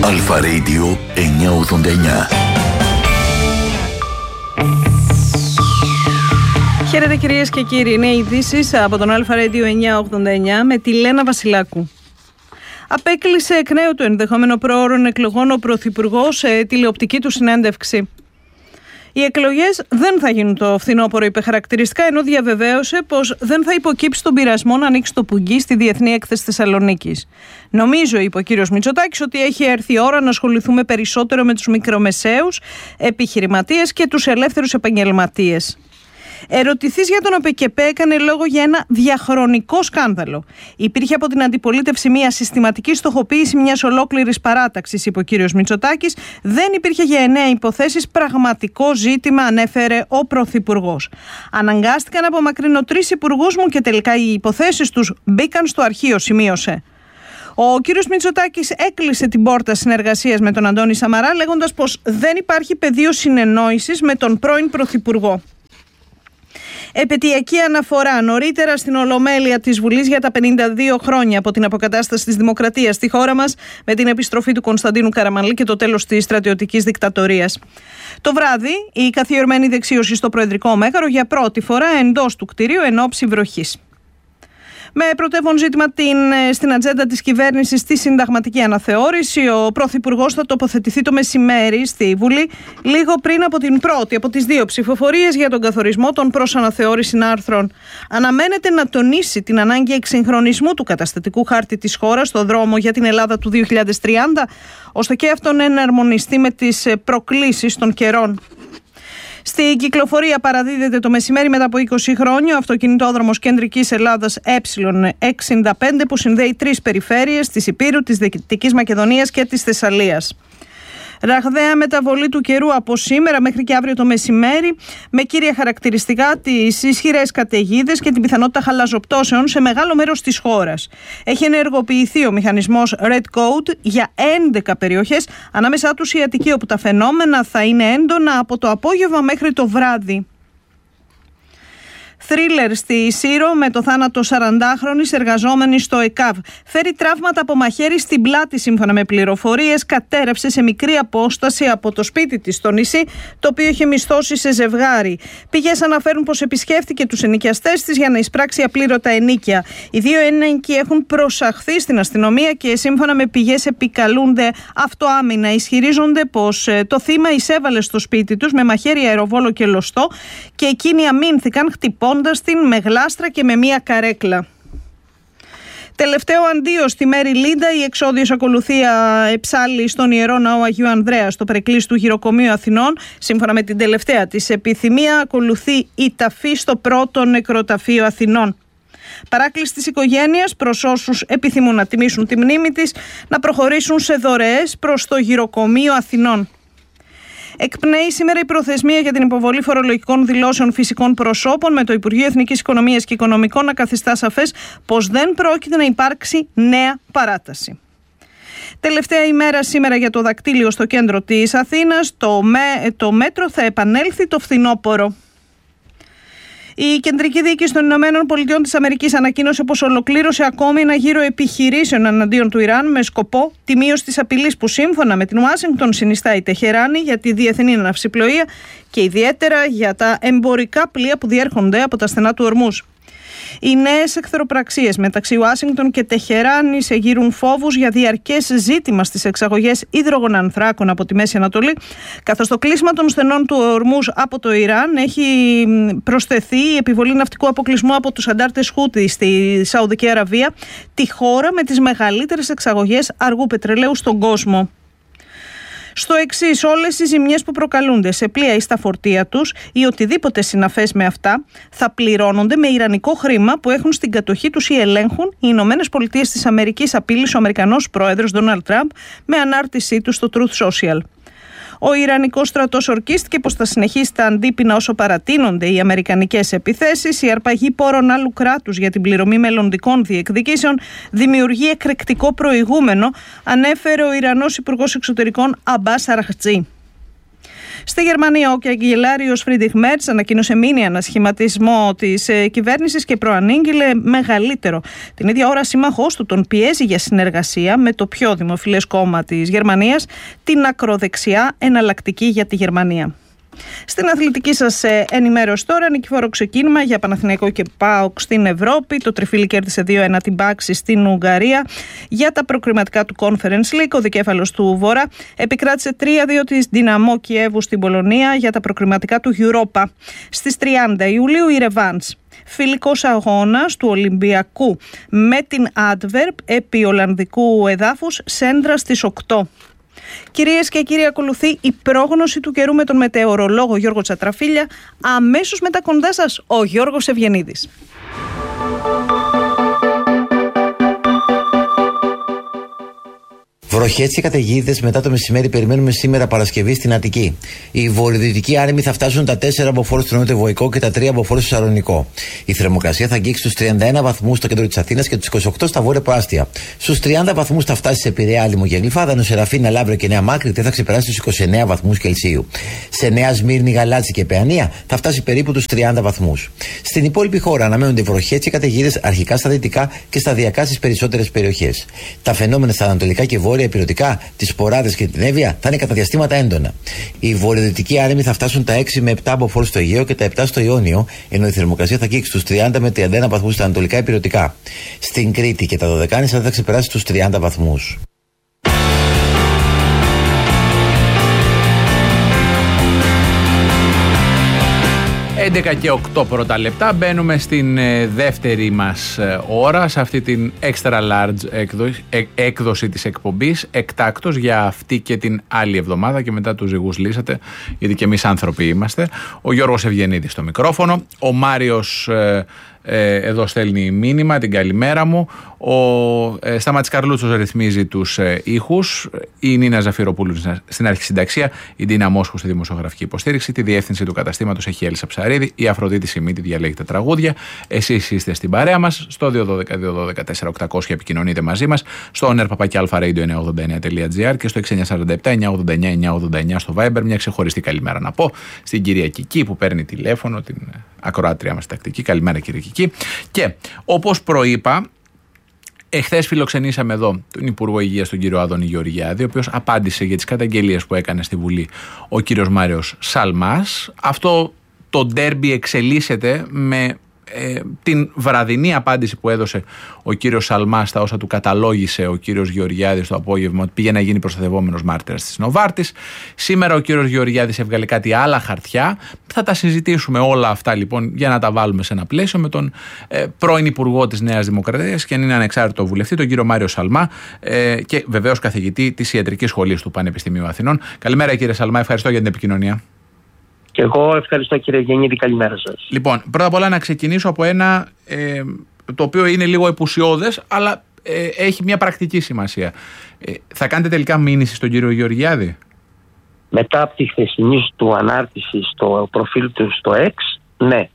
Αλφα Radio 989. Χαίρετε κυρίες και κύριοι, είναι ειδήσεις από τον Αλφα Radio 989 με τη Λένα Βασιλάκου. Απέκλεισε εκ νέου το ενδεχόμενο προώρων εκλογών ο Πρωθυπουργός σε τηλεοπτική του συνέντευξη. Οι εκλογές δεν θα γίνουν το φθινόπωρο, είπε χαρακτηριστικά, ενώ διαβεβαίωσε πως δεν θα υποκύψει τον πειρασμό να ανοίξει το πουγγί στη Διεθνή Έκθεση Θεσσαλονίκης. Νομίζω, είπε ο κύριος Μητσοτάκης, ότι έχει έρθει η ώρα να ασχοληθούμε περισσότερο με τους μικρομεσαίους επιχειρηματίες και τους ελεύθερους επαγγελματίες. Ερωτηθείς για τον ΟΠΕΚΕΠΕ, έκανε λόγο για ένα διαχρονικό σκάνδαλο. Υπήρχε από την αντιπολίτευση μια συστηματική στοχοποίηση μιας ολόκληρης παράταξης, είπε ο κύριος Μητσοτάκης. Δεν υπήρχε για 9 υποθέσεις πραγματικό ζήτημα, ανέφερε ο Πρωθυπουργός. Αναγκάστηκα να απομακρύνω 3 υπουργούς μου και τελικά οι υποθέσεις τους μπήκαν στο αρχείο, σημείωσε. Ο κύριος Μητσοτάκης έκλεισε την πόρτα συνεργασίας με τον Αντώνη Σαμαρά, λέγοντας πως δεν υπάρχει πεδίο συνεννόησης με τον πρώην Πρωθυπουργό. Επαιτειακή αναφορά νωρίτερα στην Ολομέλεια της Βουλής για τα 52 χρόνια από την αποκατάσταση της δημοκρατίας στη χώρα μας, με την επιστροφή του Κωνσταντίνου Καραμανλή και το τέλος της στρατιωτικής δικτατορίας. Το βράδυ, η καθιερωμένη δεξίωση στο Προεδρικό Μέγαρο για πρώτη φορά εντός του κτηρίου εν ώψη βροχής. Με πρωτεύον ζήτημα στην ατζέντα της κυβέρνησης τη συνταγματική αναθεώρηση, ο Πρωθυπουργός θα τοποθετηθεί το μεσημέρι στη Βουλή, λίγο πριν από την πρώτη από τις 2 ψηφοφορίες για τον καθορισμό των προς αναθεώρηση άρθρων. Αναμένεται να τονίσει την ανάγκη εξυγχρονισμού του καταστατικού χάρτη της χώρας στο δρόμο για την Ελλάδα του 2030, ώστε και αυτό να εναρμονιστεί με τις προκλήσεις των καιρών. Στην κυκλοφορία παραδίδεται το μεσημέρι μετά από 20 χρόνια ο αυτοκινητόδρομος Κεντρικής Ελλάδας Ε65 που συνδέει 3 περιφέρειες της Ηπείρου, της Δυτικής Μακεδονίας και της Θεσσαλίας. Ραγδαία μεταβολή του καιρού από σήμερα μέχρι και αύριο το μεσημέρι, με κύρια χαρακτηριστικά τις ισχυρές καταιγίδες και την πιθανότητα χαλαζοπτώσεων σε μεγάλο μέρος της χώρας. Έχει ενεργοποιηθεί ο μηχανισμός Red Code για 11 περιοχές, ανάμεσά τους η Αττική, όπου τα φαινόμενα θα είναι έντονα από το απόγευμα μέχρι το βράδυ. Θρίλερ στη Σύρο με το θάνατο 40χρονης εργαζόμενης στο ΕΚΑΒ. Φέρει τραύματα από μαχαίρι στην πλάτη, σύμφωνα με πληροφορίες. Κατέρευσε σε μικρή απόσταση από το σπίτι της στο νησί, το οποίο είχε μισθώσει σε ζευγάρι. Πηγές αναφέρουν πως επισκέφτηκε τους ενοικιαστές της για να εισπράξει απλήρωτα ενοίκια. Οι 2 ένοικοι έχουν προσαχθεί στην αστυνομία και σύμφωνα με πηγές επικαλούνται αυτοάμυνα. Ισχυρίζονται πως το θύμα εισέβαλε στο σπίτι τους με μαχαίρι, αεροβόλο και λωστό και εκείνοι αμήνθηκαν χτυπώντας την με γλάστρα και με μία καρέκλα. Τελευταίο αντίο στη Μέρη Λίντα, η εξόδιος ακολουθία εψάλλει στον Ιερό Ναό Αγίου Ανδρέα στο παρεκκλήσι του Γυροκομείου Αθηνών. Σύμφωνα με την τελευταία της επιθυμία, ακολουθεί η ταφή στο πρώτο νεκροταφείο Αθηνών. Παράκληση της οικογένειας προς όσους επιθυμούν να τιμήσουν τη μνήμη της να προχωρήσουν σε δωρεές προς το Γυροκομείο Αθηνών. Εκπνέει σήμερα η προθεσμία για την υποβολή φορολογικών δηλώσεων φυσικών προσώπων, με το Υπουργείο Εθνικής Οικονομίας και Οικονομικών να καθιστά σαφές πως δεν πρόκειται να υπάρξει νέα παράταση. Τελευταία ημέρα σήμερα για το δακτύλιο στο κέντρο της Αθήνας. Το μέτρο θα επανέλθει το φθινόπωρο. Η Κεντρική Διοίκηση των Ηνωμένων Πολιτειών της Αμερικής ανακοίνωσε πως ολοκλήρωσε ακόμη ένα γύρο επιχειρήσεων εναντίον του Ιράν με σκοπό τη μείωση της απειλής που σύμφωνα με την Ουάσιγκτον συνιστά η Τεχεράνη για τη διεθνή ναυσιπλοεία και ιδιαίτερα για τα εμπορικά πλοία που διέρχονται από τα στενά του Ορμούζ. Οι νέες εχθροπραξίες μεταξύ Ουάσιγκτον και Τεχεράνης εγείρουν φόβους για διαρκές ζήτημα στις εξαγωγές υδρογονανθράκων από τη Μέση Ανατολή, καθώς το κλείσμα των στενών του Ορμούζ από το Ιράν έχει προσθεθεί η επιβολή ναυτικού αποκλεισμού από τους αντάρτες Χούτι στη Σαουδική Αραβία, τη χώρα με τις μεγαλύτερες εξαγωγές αργού πετρελαίου στον κόσμο. Στο εξής, όλες οι ζημιές που προκαλούνται σε πλοία ή στα φορτία τους ή οτιδήποτε συναφές με αυτά θα πληρώνονται με ιρανικό χρήμα που έχουν στην κατοχή τους ή ελέγχουν οι Ηνωμένες Πολιτείες της Αμερικής, απείλησε ο Αμερικανός πρόεδρος Ντόναλντ Τραμπ με ανάρτησή του στο Truth Social. Ο Ιρανικός στρατός ορκίστηκε πως θα συνεχίσει τα αντίπεινα όσο παρατείνονται οι αμερικανικές επιθέσεις. Η αρπαγή πόρων άλλου κράτους για την πληρωμή μελλοντικών διεκδικήσεων δημιουργεί εκρηκτικό προηγούμενο, ανέφερε ο Ιρανός Υπουργός Εξωτερικών Αμπάς Αραχτζή. Στη Γερμανία, ο καγκελάριος Φρίντριχ Μέρτς ανακοίνωσε μίνι ανασχηματισμό της κυβέρνησης και προανήγγειλε μεγαλύτερο. Την ίδια ώρα, σύμμαχός του τον πιέζει για συνεργασία με το πιο δημοφιλές κόμμα της Γερμανίας, την ακροδεξιά Εναλλακτική για τη Γερμανία. Στην αθλητική σας ενημέρωση τώρα, νικηφόρο ξεκίνημα για Παναθηναϊκό και ΠΑΟΚ στην Ευρώπη. Το Τριφύλι κέρδισε 2-1 την Πάξη στην Ουγγαρία. Για τα προκριματικά του Conference League, ο δικέφαλος του Βορρά επικράτησε 3-2 της Δυναμό Κιέβου στην Πολωνία για τα προκριματικά του Europa. Στις 30 Ιουλίου η Ρεβάνς. Φιλικός αγώνας του Ολυμπιακού με την Adverb επί Ολλανδικού εδάφους, Σέντρα στις 8. Κυρίες και κύριοι, ακολουθεί η πρόγνωση του καιρού με τον μετεωρολόγο Γιώργο Τσατραφίλια. Αμέσως μετά κοντά σας ο Γιώργος Ευγενίδης. Βροχές και καταιγίδες μετά το μεσημέρι περιμένουμε σήμερα Παρασκευή στην Αττική. Οι βορειοδυτικοί άρημοι θα φτάσουν τα 4 μποφόρ στο νοτιοβοϊκό και τα 3 μποφόρ στο Σαλονικό. Η θερμοκρασία θα αγγίξει τους 31 βαθμούς στο κέντρο της Αθήνας και τους 28 στα βόρεια προάστια. Στους 30 βαθμούς θα φτάσει σε Πειραιά, Άλυμο και Γλυφάδα, ενώ Σεραφίνα, Λαύριο και Νέα Μάκρη θα ξεπεράσει τους 29 βαθμούς Κελσίου. Σε Νέα Σμύρνη, Γαλάτσι και Παιανία θα φτάσει περίπου τους 30 βαθμούς. Στην υπόλοιπη χώρα αναμένονται βροχές και καταιγίδες αρχικά στα δυτικά και σταδιακά στις περισσότερες περιοχές. Τα φαινόμενα στα ανατολικά και βόρεια υπηρετικά, τις Ποράδες και την Εύβοια θα είναι κατά διαστήματα έντονα. Οι βορειοδυτικοί άρεμοι θα φτάσουν τα 6 με 7 μποφόρ στο Αιγαίο και τα 7 στο Ιόνιο, ενώ η θερμοκρασία θα αγγίξει τους 30 με 31 βαθμούς στα ανατολικά υπηρετικά. Στην Κρήτη και τα Δωδεκάνησα θα ξεπεράσει τους 30 βαθμούς. 11 και 8 πρώτα λεπτά. Μπαίνουμε στην δεύτερη μας ώρα, σε αυτή την extra large έκδοση της εκπομπής, εκτάκτος για αυτή και την άλλη εβδομάδα, και μετά τους ζυγούς λύσατε, γιατί και εμείς άνθρωποι είμαστε. Ο Γιώργος Ευγενίδης στο μικρόφωνο, ο Μάριος εδώ στέλνει μήνυμα, την καλημέρα μου. Ο Σταμάτης Καρλούτσος ρυθμίζει τους ήχους. Η Νίνα Ζαφυροπούλου στην αρχισυνταξία. Η Ντίνα Μόσχου στη δημοσιογραφική υποστήριξη. Τη διεύθυνση του καταστήματος έχει η Έλισσα Ψαρίδη. Η Αφροδίτη Σιμίτη διαλέγει τα τραγούδια. Εσείς είστε στην παρέα μας. Στο 212-212-4800 επικοινωνείτε μαζί μας. Στο oner@alpharadio989.gr και στο 6947-989-989 στο Viber. Μια ξεχωριστή καλημέρα να πω στην κυρία Κική που παίρνει τηλέφωνο, την ακροάτρια μας τακτική. Καλημέρα κυρία Κική. Και όπως προείπα, εχθές φιλοξενήσαμε εδώ τον Υπουργό Υγείας, τον κύριο Άδωνη Γεωργιάδη, ο οποίος απάντησε για τις καταγγελίες που έκανε στη Βουλή ο κύριος Μάριος Σαλμάς. Αυτό το ντέρμπι εξελίσσεται με την βραδινή απάντηση που έδωσε ο κύριος Σαλμάς στα όσα του καταλόγησε ο κύριος Γεωργιάδης το απόγευμα, ότι πήγε να γίνει προστατευόμενος μάρτυρας της Νοβάρτης. Σήμερα ο κύριος Γεωργιάδης έβγαλε κάτι άλλα χαρτιά. Θα τα συζητήσουμε όλα αυτά λοιπόν, για να τα βάλουμε σε ένα πλαίσιο, με τον πρώην Υπουργό της Νέας Δημοκρατίας και αν είναι ανεξάρτητο βουλευτή, τον κύριο Μάριο Σαλμά, και βεβαίως καθηγητή της Ιατρικής Σχολής του Πανεπιστημίου Αθηνών. Καλημέρα κύριε Σαλμά, ευχαριστώ για την επικοινωνία. Και εγώ ευχαριστώ κύριε Γεννίδη, καλημέρα σας. Λοιπόν, πρώτα απ' όλα να ξεκινήσω από ένα το οποίο είναι λίγο επουσιώδες, αλλά έχει μια πρακτική σημασία. Θα κάνετε τελικά μήνυση στον κύριο Γεωργιάδη? Μετά από τη χθεσινή του ανάρτηση στο προφίλ του στο X, ναι.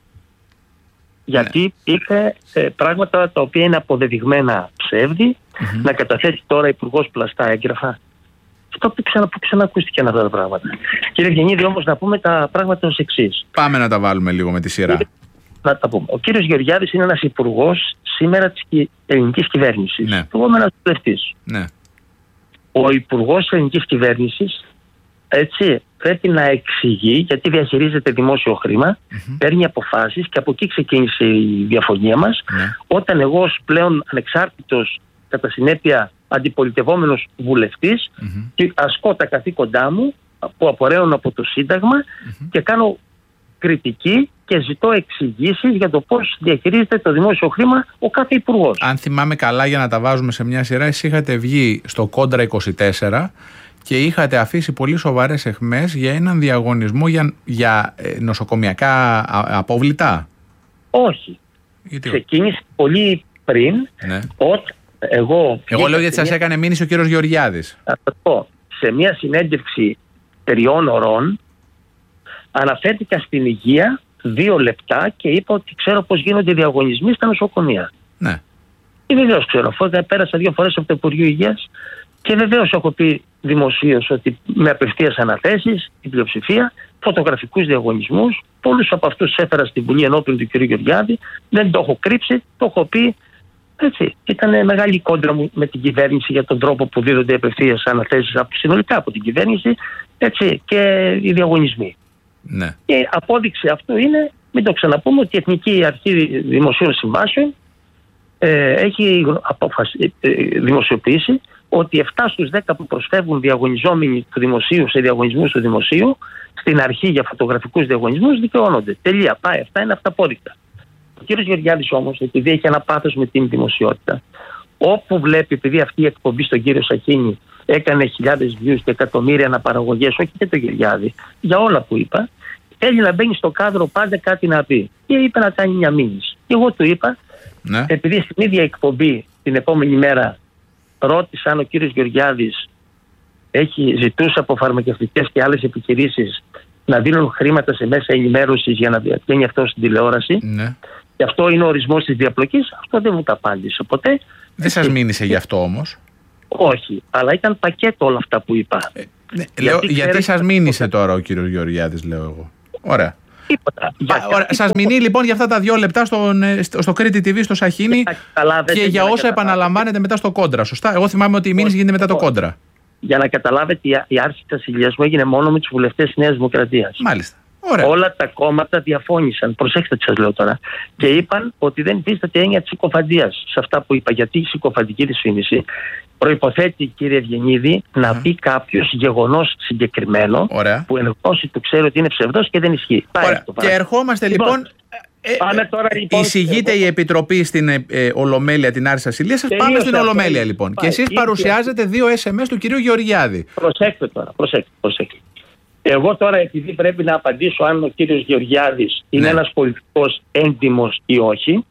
Γιατί είχε πράγματα τα οποία είναι αποδεδειγμένα ψεύδι, να καταθέσει τώρα υπουργός πλαστά έγγραφα. Αυτό που ξανακούστηκαν αυτά τα πράγματα. Κύριε Γεννίδη, όμως να πούμε τα πράγματα ως εξής. Πάμε να τα βάλουμε λίγο με τη σειρά. Να τα πούμε. Ο κύριος Γεωργιάδης είναι ένας υπουργός σήμερα της ελληνικής κυβέρνησης. Ναι. Εγώ είμαι ένας βουλευτής. Ναι. Ο υπουργός της ελληνικής κυβέρνησης, έτσι, πρέπει να εξηγεί, γιατί διαχειρίζεται δημόσιο χρήμα, παίρνει αποφάσεις, και από εκεί ξεκίνησε η διαφωνία μας. Όταν εγώ ως πλέον ανεξάρτητος, κατά συνέπεια αντιπολιτευόμενος βουλευτής, και ασκώ τα καθήκοντά μου που απορρέουν από το Σύνταγμα και κάνω κριτική και ζητώ εξηγήσεις για το πώς διαχειρίζεται το δημόσιο χρήμα ο κάθε υπουργός. Αν θυμάμαι καλά, για να τα βάζουμε σε μια σειρά, εσείς είχατε βγει στο Κόντρα 24 και είχατε αφήσει πολύ σοβαρές εχμές για έναν διαγωνισμό για νοσοκομιακά απόβλητα. Όχι. Ξεκίνησε πολύ πριν, όταν εγώ λέω γιατί σας έκανε μήνυση ο κύριος Γεωργιάδης. Σε μια συνέντευξη 3 ωρών αναφέρθηκα στην υγεία 2 λεπτά και είπα ότι ξέρω πώς γίνονται οι διαγωνισμοί στα νοσοκομεία. Ναι. Και βεβαίως ξέρω, αφού πέρασα 2 φορές από το Υπουργείο Υγείας, και βεβαίως έχω πει δημοσίως ότι με απευθείας αναθέσεις, την πλειοψηφία, φωτογραφικούς διαγωνισμούς, πολλούς από αυτούς έφερα στη Βουλή ενώπιον του κ. Γεωργιάδη, δεν το έχω κρύψει, το έχω πει. Έτσι. Ήταν μεγάλη κόντρα μου με την κυβέρνηση για τον τρόπο που δίδονται απευθείας αναθέσεις συνολικά από την κυβέρνηση, έτσι, και οι διαγωνισμοί. Ναι. Και απόδειξη αυτού είναι, μην το ξαναπούμε, ότι η Εθνική Αρχή Δημοσίων Συμβάσεων έχει δημοσιοποιήσει ότι 7 στους 10 που προσφεύγουν διαγωνιζόμενοι του δημοσίου σε διαγωνισμούς του δημοσίου, στην αρχή για φωτογραφικούς διαγωνισμούς, δικαιώνονται. Τελεία. Πάει. Αυτά είναι αυταπόδεικτα. Ο κ. Γεωργιάδης όμως, επειδή έχει ένα πάθος με την δημοσιότητα, όπου βλέπει, επειδή αυτή η εκπομπή στον κύριο Σαχίνη έκανε χιλιάδες views και εκατομμύρια αναπαραγωγές, όχι και το Γεωργιάδη, για όλα που είπα, θέλει να μπαίνει στο κάδρο πάντα κάτι να πει. Και είπε να κάνει μια μήνυση. Και εγώ του είπα, ναι, επειδή στην ίδια εκπομπή την επόμενη μέρα ρώτησα αν ο κύριος Γεωργιάδης ζητούσε από φαρμακευτικές και άλλες επιχειρήσεις να δίνουν χρήματα σε μέσα ενημέρωσης για να βγαίνει αυτό στην τηλεόραση. Ναι. Και αυτό είναι ο ορισμός της διαπλοκής. Αυτό δεν μου τα απάντησε ποτέ. Δεν σας μήνυσε γι' αυτό όμως? Όχι, αλλά ήταν πακέτο όλα αυτά που είπα. Ναι, γιατί σας μήνυσε τώρα ο κύριος Γεωργιάδης, λέω εγώ. Ωραία. Σας μηνύει λοιπόν για αυτά τα 2 λεπτά στο Κρήτη TV στο Σαχίνι και για όσα επαναλαμβάνετε μετά στο Κόντρα, σωστά? Εγώ θυμάμαι ότι η μήνυση γίνεται μετά το Κόντρα. Για να καταλάβετε, η άρση της ασυλίας μου έγινε μόνο με τους βουλευτές της Νέας Δημοκρατίας. Μάλιστα. Ωραία. Όλα τα κόμματα διαφώνησαν. Προσέξτε τι σας λέω τώρα. Και είπαν ότι δεν υφίσταται έννοια της συκοφαντίας σε αυτά που είπα. Γιατί η συκοφαντική δυσφήμιση προϋποθέτει, κύριε Ευγενίδη, να πει κάποιος γεγονός συγκεκριμένο, που εν γνώση του ξέρει ότι είναι ψευδός και δεν ισχύει. Και ερχόμαστε λοιπόν. Εισηγείται η Επιτροπή στην Ολομέλεια την άρση ασυλίας. Πάμε στην Ολομέλεια λοιπόν. Και εσείς παρουσιάζετε 2 SMS του κυρίου Γεωργιάδη. Προσέξτε τώρα. Προσέξτε. Εγώ τώρα, επειδή πρέπει να απαντήσω αν ο κύριος Γεωργιάδης είναι ένας πολιτικός έντιμος ή όχι,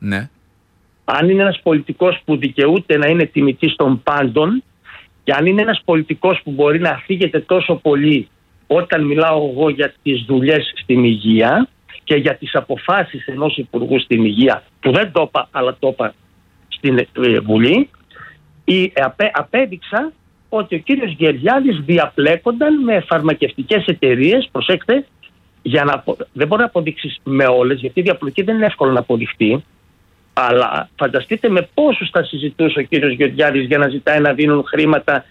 αν είναι ένας πολιτικός που δικαιούται να είναι τιμητής των πάντων, και αν είναι ένας πολιτικός που μπορεί να φύγεται τόσο πολύ όταν μιλάω εγώ για τις δουλειές στην υγεία και για τις αποφάσεις ενός υπουργού στην υγεία, που δεν το είπα, αλλά το είπα στην Βουλή, απέδειξα ότι ο κύριος Γεωργιάδης διαπλέκονταν με φαρμακευτικές εταιρείες, προσέξτε, δεν μπορεί να αποδείξεις με όλες, γιατί η διαπλοκή δεν είναι εύκολο να αποδειχτεί, αλλά φανταστείτε με πόσους θα συζητούσε ο κύριος Γεωργιάδης για να ζητάει να δίνουν χρήματα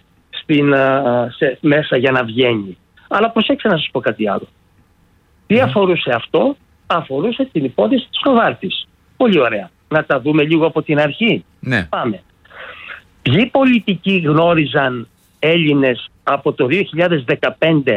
μέσα για να βγαίνει. Αλλά προσέξτε να σας πω κάτι άλλο. Τι αφορούσε αυτό? Αφορούσε την υπόθεση της Νοβάρτης. Πολύ ωραία. Να τα δούμε λίγο από την αρχή. Ναι. Πάμε. Ποιοι πολιτικοί γνώριζαν Έλληνες από το 2015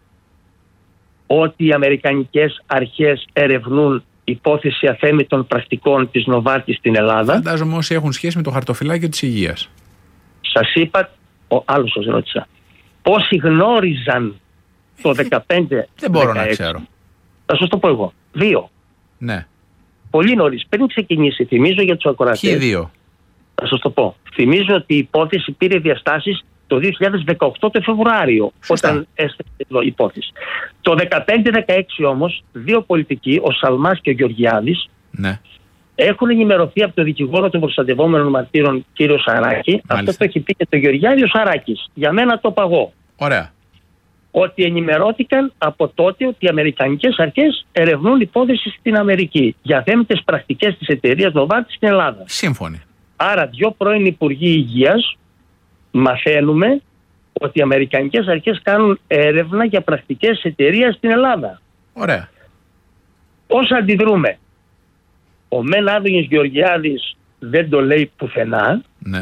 ότι οι αμερικανικές αρχές ερευνούν υπόθεση αθέμητων πρακτικών της Νοβάρτης στην Ελλάδα? Φαντάζομαι όσοι έχουν σχέση με το χαρτοφυλάκιο της υγείας. Σας είπα, άλλος σας ρώτησα. Πόσοι γνώριζαν το 2015? Δεν μπορώ να ξέρω. Θα σας το πω εγώ. 2. Ναι. Πολύ νωρίς. Πριν ξεκινήσει, θυμίζω για τους ακροατές. Ποιοι 2? Θα σας το πω. Θυμίζω ότι η υπόθεση πήρε διαστάσεις το 2018 το Φεβρουάριο, όταν έστειλε η υπόθεση. Το 2015-2016 όμως, 2 πολιτικοί, ο Σαλμάς και ο Γεωργιάδης, έχουν ενημερωθεί από το δικηγόρο των προστατευόμενων μαρτύρων, κύριο Σαράκη. Αυτό το έχει πει και το Γεωργιάδη ο Σαράκης. Για μένα το παγώ. Ωραία. Ότι ενημερώθηκαν από τότε ότι οι αμερικανικές αρχές ερευνούν υπόθεση στην Αμερική για αθέμητες πρακτικές της εταιρείας Novartis στην Ελλάδα. Σύμφωνοι. Άρα 2 πρώην υπουργοί υγείας μαθαίνουμε ότι οι αμερικανικές αρχές κάνουν έρευνα για πρακτικές εταιρείας στην Ελλάδα. Ωραία. Πώς αντιδρούμε? Ο μεν Άδωνης Γεωργιάδης δεν το λέει πουθενά,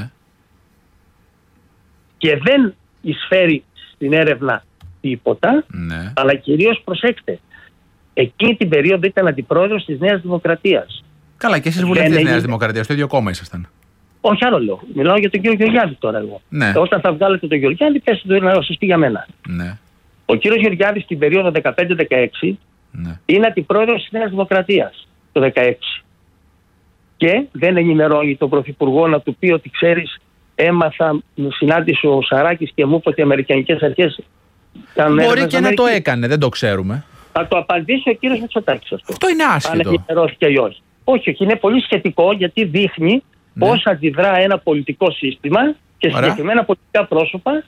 και δεν εισφέρει στην έρευνα τίποτα, αλλά κυρίως προσέξτε, εκείνη την περίοδο ήταν αντιπρόεδρος της Νέας Δημοκρατίας. Καλά, και εσείς βουλευτές της Νέας Δημοκρατίας, το ίδιο κόμμα ήσασταν. Όχι, άλλο λέω. Μιλάω για τον κύριο Γεωργιάδη τώρα εγώ. Όταν θα βγάλετε τον Γεωργιάδη, πέστε το να σας πει για μένα. Ο κύριος Γεωργιάδης στην περίοδο 15-16 είναι αντιπρόεδρος της Νέας Δημοκρατίας το 16. Και δεν ενημερώνει τον Πρωθυπουργό να του πει ότι ξέρεις, έμαθα, μου συνάντησε ο Σαράκης και μου είπε ότι οι αμερικανικές αρχές κάνουν έρευνα. Μπορεί και να το έκανε, δεν το ξέρουμε. Θα το απαντήσει ο κύριος Μητσοτάκης αυτό. Αυτό είναι άσχετο. Αν ενημερώθηκε ή όχι. Όχι, είναι πολύ σχετικό, γιατί δείχνει πώς αντιδρά ένα πολιτικό σύστημα και συγκεκριμένα πολιτικά πρόσωπα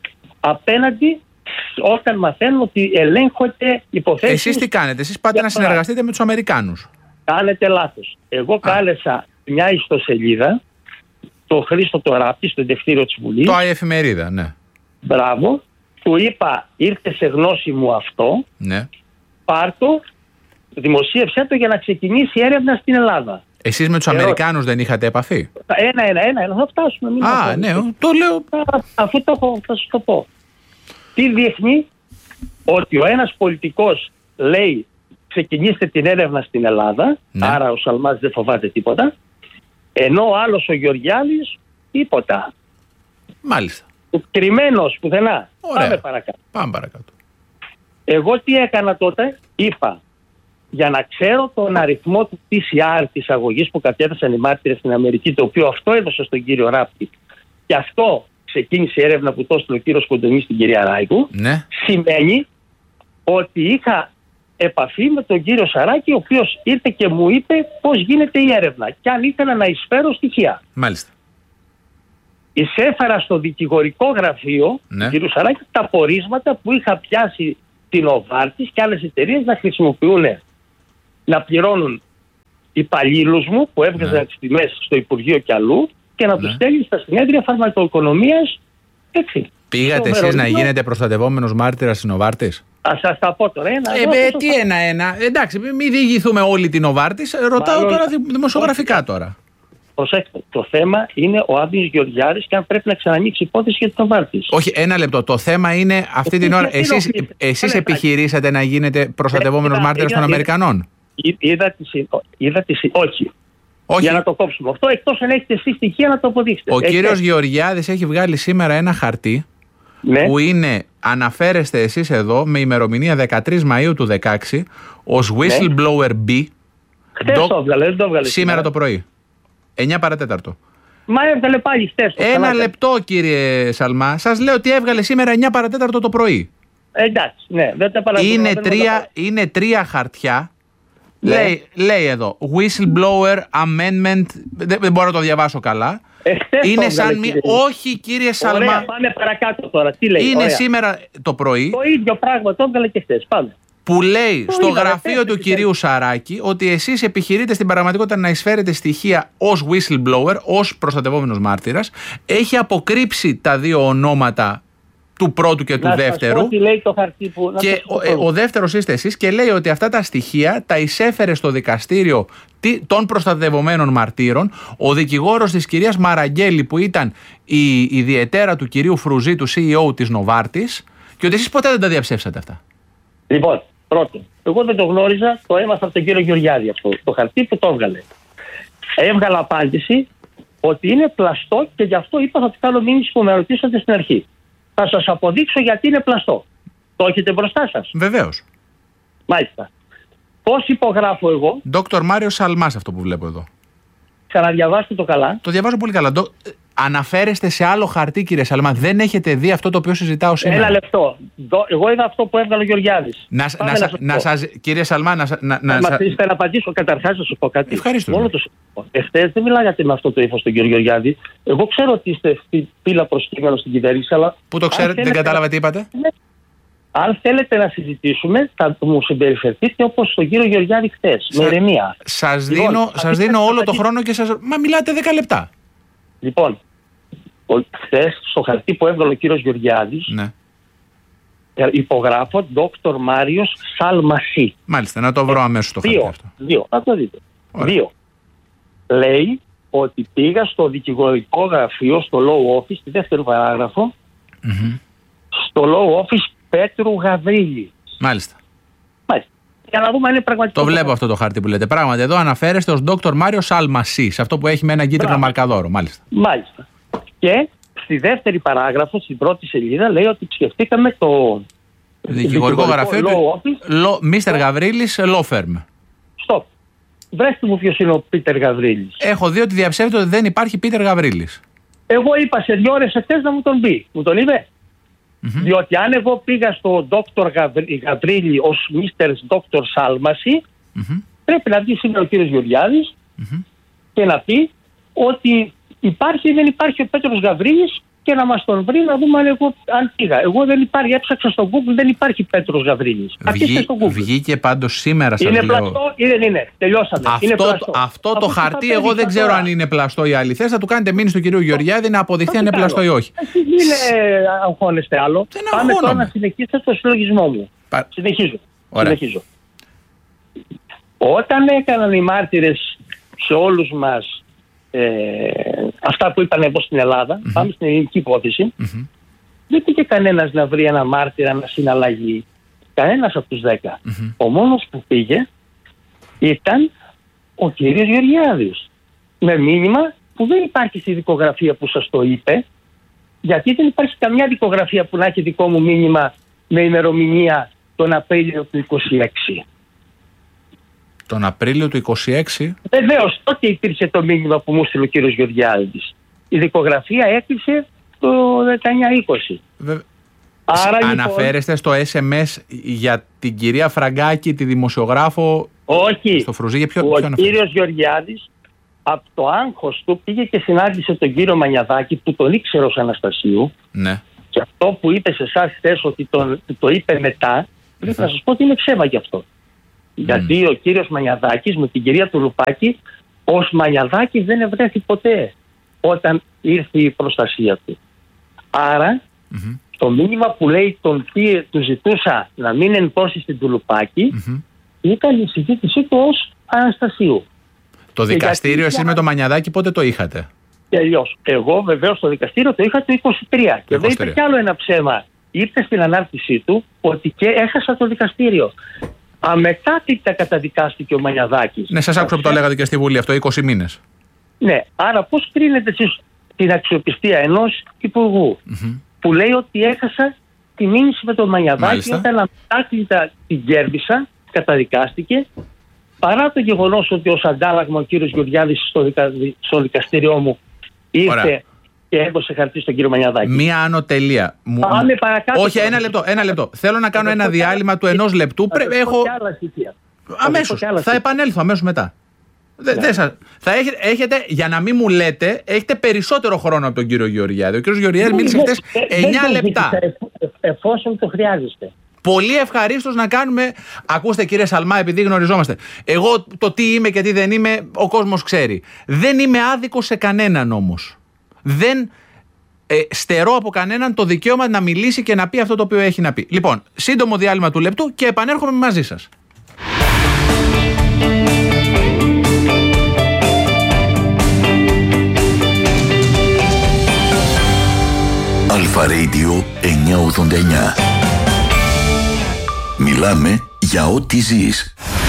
απέναντι όταν μαθαίνουν ότι ελέγχονται υποθέσεις. Εσείς τι κάνετε? Εσείς πάτε να συνεργαστείτε με τους Αμερικάνους. Κάνετε λάθος. Εγώ κάλεσα μια ιστοσελίδα, το Χρήστο το Ράπτη, στο εντευτήριο της Βουλής. Το Εφημερίδα, ναι. Μπράβο. Του είπα, ήρθε σε γνώση μου αυτό. Ναι. Πάρτο, δημοσίευσέ το για να ξεκινήσει έρευνα στην Ελλάδα. Εσείς με τους Αμερικάνους δεν είχατε επαφή? Ένα, θα φτάσουμε. Ναι, το λέω. Αφού το έχω, θα σου το πω. Τι δείχνει? Ότι ο ένας πολιτικός λέει ξεκινήστε την έρευνα στην Ελλάδα, ναι. Άρα ο Σαλμάς δεν φοβάται τίποτα, ενώ ο άλλος ο Γεωργιάδης τίποτα. Μάλιστα. Κρυμμένος πουθενά. Ωραία. Πάμε παρακάτω. Εγώ τι έκανα τότε? Είπα, για να ξέρω τον αριθμό του PCR της αγωγής που κατέθεσαν οι μάρτυρες στην Αμερική, το οποίο αυτό έδωσε στον κύριο Ράπτη, και αυτό ξεκίνησε η έρευνα που το έστειλε ο κύριος Κοντονής στην κυρία Ράικου, ναι. Σημαίνει ότι είχα επαφή με τον κύριο Σαράκη, ο οποίος ήρθε και μου είπε πώς γίνεται η έρευνα και αν ήθελα να εισφέρω στοιχεία. Μάλιστα. Εισέφερα στο δικηγορικό γραφείο του κύριου Σαράκη τα πορίσματα που είχα πιάσει την Οβάρτης και άλλες εταιρείες να χρησιμοποιούν, να πληρώνουν υπαλλήλους μου που έβγαζαν τις τιμές στο Υπουργείο και αλλού και να τους στέλνει στα συνέδρια φαρμακοοικονομίας. Έτσι. Πήγατε εσείς να γίνετε προστατευόμενος μάρτυρας στην Οβάρτης? Ας σας τα πω τώρα τι ένα. Εντάξει, μην διηγηθούμε όλη την Οβάρτης. Ρωτάω τώρα δημοσιογραφικά τώρα. Προσέξτε, το θέμα είναι ο Άδωνης Γεωργιάδης και αν πρέπει να ξανανοίξει υπόθεση για την Οβάρτης. Όχι, ένα λεπτό. Το θέμα είναι αυτή την ώρα. Εσείς επιχειρήσατε να γίνετε προστατευόμενος μάρτυρας των Αμερικανών? Όχι. Για να το κόψουμε αυτό, εκτός αν έχετε εσείς στοιχεία να το αποδείξετε. Ο κύριος Γεωργιάδης έχει βγάλει σήμερα ένα χαρτί, ναι, που αναφέρεστε εσείς εδώ με ημερομηνία 13 Μαΐου του 2016 ως whistleblower B. Χτες το έβγαλε, δεν το έβγαλε σήμερα το πρωί. 9 παρατέταρτο. Μα έβγαλε πάλι χτες. Ένα λεπτό κύριε Σαλμά, σας λέω ότι έβγαλε σήμερα 9 παρατέταρτο το πρωί. Εντάξει, ναι, δεν τα παραδείγω. Είναι τρία χαρτιά. Ναι. Λέει εδώ whistleblower amendment. Δεν μπορώ να το διαβάσω καλά. Είναι σαν μη. Όχι, κύριε Σαλμά. Ωραία, πάμε παρακάτω τώρα. Τι λέει? Είναι σήμερα το πρωί. Το ίδιο πράγμα το έβγαλε και χθες. Πάμε. Που λέει στο γραφείο του κυρίου Σαράκη ότι εσείς επιχειρείτε στην πραγματικότητα να εισφέρετε στοιχεία ως whistleblower, ως προστατευόμενος μάρτυρας. Έχει αποκρύψει τα δύο ονόματα του πρώτου και του δεύτερου. Σας πω τι λέει το χαρτί που... Και ο δεύτερος είστε εσείς και λέει ότι αυτά τα στοιχεία τα εισέφερε στο δικαστήριο των προστατευομένων μαρτύρων ο δικηγόρος της κυρίας Μαραγκέλη, που ήταν η ιδιαιτέρα του κυρίου Φρουζή, του CEO της Νοβάρτης, και ότι εσείς ποτέ δεν τα διαψεύσατε αυτά. Λοιπόν, πρώτον, εγώ δεν το γνώριζα, το έμαθα από τον κύριο Γεωργιάδη αυτό, το χαρτί που το έβγαλε. Έβγαλα απάντηση ότι είναι πλαστό και γι' αυτό είπα θα του κάνω μήνυση που με ρωτήσατε στην αρχή. Θα σας αποδείξω γιατί είναι πλαστό. Το έχετε μπροστά σας? Βεβαίως. Μάλιστα. Πώς υπογράφω εγώ? Δόκτωρ Μάριο Σαλμάς, αυτό που βλέπω εδώ. Ξαναδιαβάστε το καλά. Το διαβάζω πολύ καλά. Αναφέρεστε σε άλλο χαρτί, κύριε Σαλμά. Δεν έχετε δει αυτό το οποίο συζητάω σήμερα? Ένα λεπτό. Εγώ είδα αυτό που έβγαλε ο Γεωργιάδης. Κύριε Σαλμά, να απαντήσω. Καταρχάς να σου πω κάτι. Ευχαριστώ. Μόνο το εχθές δεν μιλάγατε με αυτό το ύφος τον κύριο Γεωργιάδη. Εγώ ξέρω ότι είστε πύλα προσκύμενο στην κυβέρνηση, αλλά. Πού το ξέρετε, δεν κατάλαβα τι είπατε? Αν θέλετε να συζητήσουμε, θα μου συμπεριφερθείτε όπως τον κύριο Γεωργιάδη χθες. Με ηρεμία. Σας δίνω όλο το χρόνο και μα μιλάτε 10 λεπτά. Λοιπόν, χθες στο χαρτί που έβγαλε ο κύριος Γεωργιάδης, ναι, υπογράφω Dr. Μάριος Σαλμασί. Μάλιστα, να το βρω αμέσως το χαρτί αυτό. Δύο, να το δείτε. Δύο. Λέει ότι πήγα στο δικηγορικό γραφείο, στο law office, στη δεύτερη παράγραφο, στο law office Πέτρου Γαβρίλη. Μάλιστα. Για να δούμε αν είναι πραγματικό. Το βλέπω αυτό το χάρτη που λέτε. Πράγματι, εδώ αναφέρεστε ως Dr. Μάριο Σαλμασί, σε αυτό που έχει με ένα κίτρινο μαρκαδόρο. Μάλιστα. Και στη δεύτερη παράγραφο, στην πρώτη σελίδα, λέει ότι σκεφτήκαμε το δικηγορικό γραφείο του Mr. Γαβρίλης Law Firm. Stop. Βρέστε μου ποιος είναι ο Πίτερ Γαβρίλης. Έχω δει ότι διαψεύδεται ότι δεν υπάρχει Πίτερ Γαβρίλης. Εγώ είπα σε 2 ώρες εχθές να μου τον πει. Μου τον είπε. Διότι αν εγώ πήγα στο Dr. Γαβρίλη ως Mr. Dr. Σάλμαση, πρέπει να βγει σήμερα ο κύριος Γεωργιάδης και να πει ότι υπάρχει ή δεν υπάρχει ο Πέτρος Γαβρίλης και να μας τον βρει να δούμε αν πήγα. Εγώ δεν υπάρχει, έψαξα στο Google, δεν υπάρχει Πέτρος Γαβρίλης. Βγήκε πάντως σήμερα, σας είναι λέω. πλαστό ή δεν είναι? Τελειώσαμε. Αυτό το χαρτί εγώ δεν ξέρω αν είναι πλαστό ή αληθές. Θα του κάνετε μήνυση του κυρίου Γεωργιάδη να αποδειχθεί αν είναι πλαστό ή όχι. Μην αγχώνεστε άλλο. Πάμε τώρα να συνεχίσετε το συλλογισμό μου. Συνεχίζω. Όταν έκαναν οι μάρτυρες σε όλους μας αυτά που είπαν εδώ στην Ελλάδα, πάμε στην ελληνική υπόθεση, δεν πήγε κανένας να βρει ένα μάρτυρα να συναλλαγεί. Κανένας από τους 10. Ο μόνος που πήγε ήταν ο κύριος Γεωργιάδης. Με μήνυμα που δεν υπάρχει στη δικογραφία που σας το είπε, γιατί δεν υπάρχει καμιά δικογραφία που να έχει δικό μου μήνυμα με ημερομηνία τον Απρίλιο του 26. Τον Απρίλιο του 26. Βεβαίως, τότε υπήρχε το μήνυμα που μου στείλε ο κύριος Γεωργιάδης. Η δικογραφία έκλεισε το 19-20. Άρα, αναφέρεστε στο SMS για την κυρία Φραγκάκη, τη δημοσιογράφο? Όχι. Στο Φρουζί, ο κύριος Γεωργιάδης από το άγχος του πήγε και συνάντησε τον κύριο Μανιαδάκη που τον ήξερε ως Αναστασίου. Ναι. Και αυτό που είπε σε εσάς χθες ότι το είπε μετά, θα σας πω ότι είναι ψέμα γι' αυτό. Γιατί ο κύριος Μανιαδάκης με την κυρία Τουλουπάκη ως Μανιαδάκης δεν ευρέθη ποτέ όταν ήρθε η προστασία του. Άρα το μήνυμα που λέει του ζητούσα να μην ενπώσει στην Τουλουπάκη ήταν η συζήτησή του ως Αναστασίου. Το δικαστήριο εσείς με το Μανιαδάκη πότε το είχατε? Τελειώς. Εγώ βεβαίως στο δικαστήριο το είχα το 23. Και εδώ είπε κι άλλο ένα ψέμα. Είπε στην ανάρτησή του ότι και έχασα το δικαστήριο. Αμετάκλητα καταδικάστηκε ο Μανιαδάκης. Ναι, σας άκουσα που το λέγατε και στη Βουλή αυτό, 20 μήνες. Ναι, άρα πώς κρίνετε εσείς την αξιοπιστία ενός υπουργού που λέει ότι έχασα τη μήνυση με τον Μανιαδάκη όταν αμετάκλητα την κέρδισα, καταδικάστηκε, παρά το γεγονός ότι ως αντάλλαγμα ο κύριος Γεωργιάδης στο δικαστήριό μου ήρθε και έδωσε χαρτί στον κύριο Μανιαδάκη. Μία άνω τελεία. Πάμε παρακάτω. Όχι, ένα λεπτό. Θέλω να κάνω ένα διάλειμμα του 1 λεπτού. Αμέσως. Θα επανέλθω αμέσως μετά. Έχετε, για να μην μου λέτε, έχετε περισσότερο χρόνο από τον κύριο Γεωργιάδη. Ο κύριος Γεωργιάδης μίλησε χτες 9 λεπτά. Εφόσον το χρειάζεστε. Πολύ ευχαρίστως να κάνουμε. Ακούστε κύριε Σαλμά, επειδή γνωριζόμαστε. Εγώ το τι είμαι και τι δεν είμαι, ο κόσμος ξέρει. Δεν είμαι άδικος σε κανέναν όμως. Δεν στερώ από κανέναν το δικαίωμα να μιλήσει και να πει αυτό το οποίο έχει να πει. Λοιπόν, σύντομο διάλειμμα του λεπτού και επανέρχομαι μαζί σας. Αλφα Radio 989. Μιλάμε για ό,τι ζεις.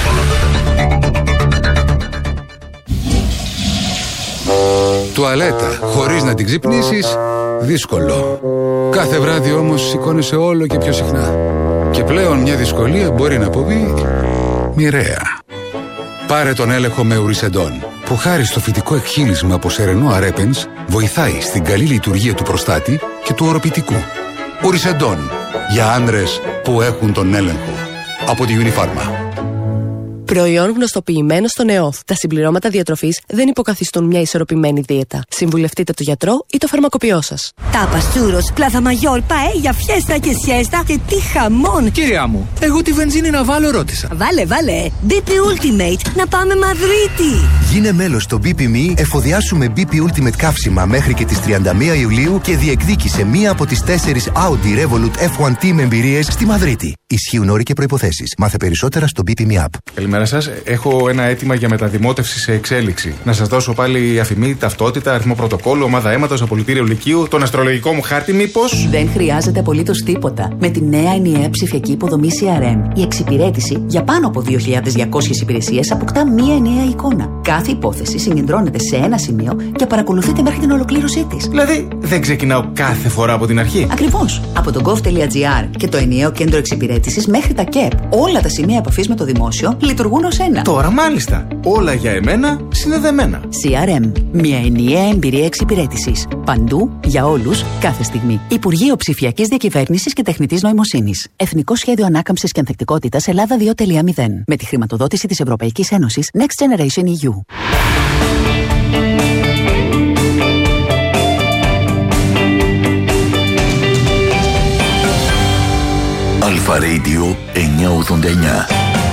Τουαλέτα χωρίς να την ξυπνήσεις, δύσκολο. Κάθε βράδυ όμως σηκώνεσαι όλο και πιο συχνά. Και πλέον μια δυσκολία μπορεί να αποβεί μοιραία. Πάρε τον έλεγχο με Ουρισεντόν, που χάρη στο φυτικό εκχύλισμα από σερενό αρέπενς βοηθάει στην καλή λειτουργία του προστάτη και του οροπητικού. Ουρισεντόν, για άνδρες που έχουν τον έλεγχο. Από τη Unifarma. Προϊόν γνωστοποιημένο στον ΕΟΦ. Τα συμπληρώματα διατροφής δεν υποκαθιστούν μια ισορροπημένη δίαιτα. Συμβουλευτείτε τον γιατρό ή το φαρμακοποιό σας. Τάπας, τσούρος, πλάθα μαγιόρ, παέλια, φιέστα και σιέστα και τι χαμόν! Κυρία μου, εγώ τη βενζίνη να βάλω ρώτησα. Βάλε. BP Ultimate, να πάμε Μαδρίτη! Γίνε μέλος στο BP.me, εφοδιάσουμε BP Ultimate καύσιμα μέχρι και τις 31 Ιουλίου και διεκδίκησε μία από τις 4 Audi Revolut F1 Team εμπειρίες στη Μαδρίτη. Ισχύουν όροι και προϋποθέσεις. Μάθε περισσότερα στο BP.me app. Καλημέρα σας. Έχω ένα αίτημα για μεταδημότευση σε εξέλιξη. Να σας δώσω πάλι αφημί, ταυτότητα, αριθμό πρωτοκόλλου, ομάδα αίματος, απολυτήριο λυκείου, τον αστρολογικό μου χάρτη, μήπως? Δεν χρειάζεται απολύτως τίποτα. Με τη νέα ενιαία ψηφιακή υποδομή CRM, η εξυπηρέτηση για πάνω από 2.200 υπηρεσίες αποκτά μία ενιαία εικόνα. Κάθε υπόθεση συγκεντρώνεται σε ένα σημείο και παρακολουθείται μέχρι την ολοκλήρωσή της. Δηλαδή, δεν ξεκινάω κάθε φορά από την αρχή. Ακριβώς. Από το gov.gr και το ενιαίο κέντρο εξυπηρέτησης μέχρι τα ΚΕΠ, όλα τα σημεία επαφής με το δημόσιο λειτουργούν ως ένα. Τώρα μάλιστα. Όλα για εμένα συνδεδεμένα. CRM. Μια ενιαία εμπειρία εξυπηρέτησης. Παντού, για όλους, κάθε στιγμή. Υπουργείο Ψηφιακής Διακυβέρνησης και Τεχνητής Νοημοσύνης. Εθνικό Σχέδιο Ανάκαμψης και Ανθεκτικότητας Ελλάδα 2.0. Με τη χρηματοδότηση της Ευρωπαϊκής Ένωσης Next Generation EU. Αλφα Radio 989.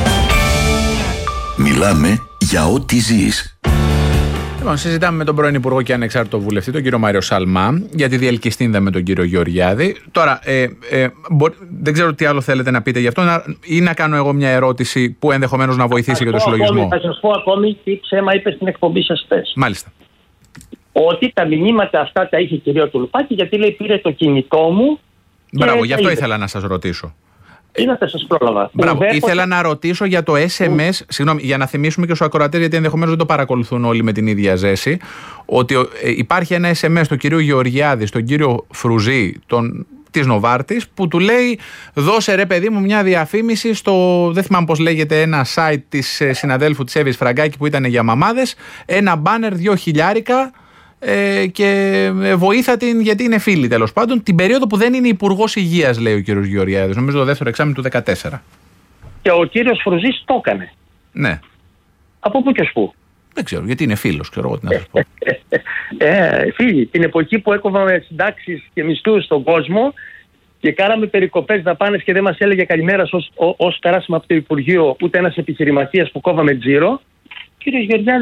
Μιλάμε για ό,τι ζεις. Λοιπόν, συζητάμε με τον πρώην Υπουργό και ανεξάρτητο βουλευτή, τον κύριο Μάριο Σαλμά, για τη διελκυστίνδα με τον κύριο Γεωργιάδη. Τώρα, δεν ξέρω τι άλλο θέλετε να πείτε γι' αυτό, ή να κάνω εγώ μια ερώτηση που ενδεχομένως να βοηθήσει για το συλλογισμό. Θα σας πω ακόμη τι ψέμα είπε στην εκπομπή σας χθες. Μάλιστα. Ότι τα μηνύματα αυτά τα είχε η κυρία Τουλουπάκη, γιατί λέει πήρε το κινητό μου. Μπράβο, γι' αυτό ήθελα να σας ρωτήσω. Ή να σας πρόλαβα. Μπράβο, ήθελα να ρωτήσω για το SMS, συγγνώμη, για να θυμίσουμε και στους ακροατές, γιατί ενδεχομένως δεν το παρακολουθούν όλοι με την ίδια ζέση, ότι υπάρχει ένα SMS του κυρίου Γεωργιάδη, στον κύριο Φρουζή, της Νοβάρτης, που του λέει δώσε ρε παιδί μου μια διαφήμιση στο, δεν θυμάμαι πώς λέγεται, ένα site της συναδέλφου της Εύης Φραγκάκη που ήταν για μαμάδες, ένα μπάνερ 2.000 και βοήθα την γιατί είναι φίλη, τέλος πάντων, την περίοδο που δεν είναι υπουργός υγείας, λέει ο κύριος Γεωργιάδης, νομίζω το δεύτερο εξάμηνο του 2014. Και ο κύριος Φρουζής το έκανε. Ναι. Από πού και ως πού? Δεν ξέρω, γιατί είναι φίλος, ξέρω εγώ τι να σας πω. Φίλοι, την εποχή που έκοβαμε συντάξεις και μισθούς στον κόσμο και κάναμε περικοπές δαπάνες και δεν μας έλεγε καλημέρα όσο περάσαμε από το Υπουργείο ούτε ένας επιχειρηματίας που κόβαμε τζίρο, ο κύριος Γεωργιάδης